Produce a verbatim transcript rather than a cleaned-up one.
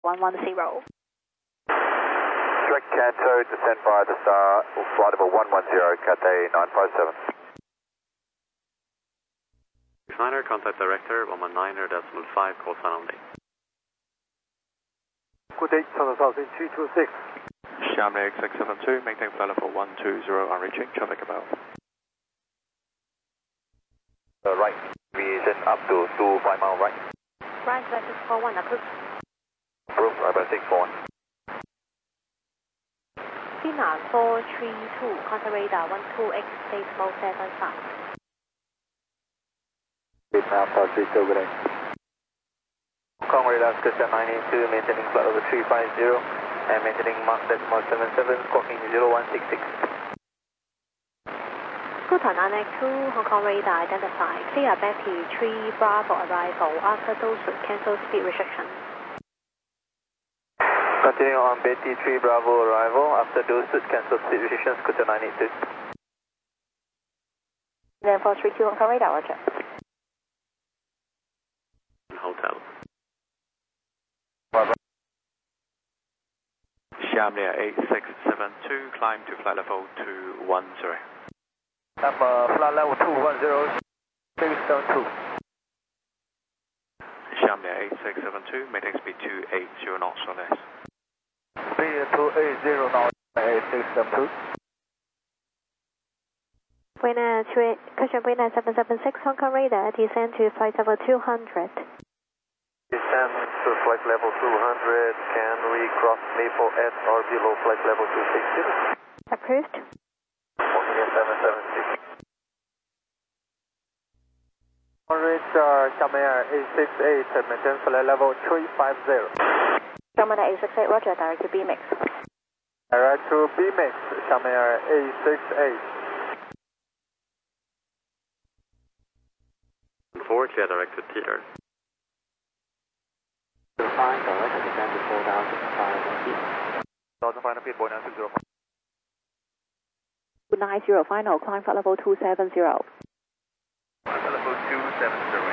one one zero. Direct Canto, descend via the star, flight level one one zero, Cathay nine five seven. Designer, contact director, one one nine decimal five, call sign only. Good day, Channel South two two six. Shamley X six seven two, maintain flight level one two zero, unreaching, traffic about. Uh, right, aviation up to two five mile right. Right, right six four one, approved. Approved, right by six four one. Sina four three two, contact radar one two X decimal seven five. Vietnam four three two, good day. Hong Kong radar, Skyset nine eight two, maintaining flight level three five zero, and maintaining Mark decimal seven seven, squawking zero one six six. Scooter nine eight two, Hong Kong radar identified. Clear Betty three Bravo arrival. After those should cancel speed restriction. Continuing on Betty three Bravo arrival. After those should cancel speed restrictions, Scooter nine eight two. Then four three two, Hong Kong radar, roger. Hotel. Shamley eight six seven two, climb to flight level two one zero. Number flight level two one zero, six seven two. Shamley eight six seven two, maintain speed two eight zero knots or less. Speed two eight zero knots, eight six seven two. Winner three, cushion winner seven seven six, Hong Kong radar, descend to flight level two hundred. Descend to flight level two hundred. Can we cross Maple at or below flight level two sixty? Approved. seven seven six. Richard, Shamley eight six eight, maintain flight level three five zero. Shamley eight six eight, roger, direct to B mix. Direct to B mix, Shamley eight six eight. Four, clear direct to Peter. Fine, direct, descend to four thousand five hundred feet. one thousand five hundred feet, Boeing nine six zero. nine zero final, climb flight level two seven zero. Flight level two seven zero.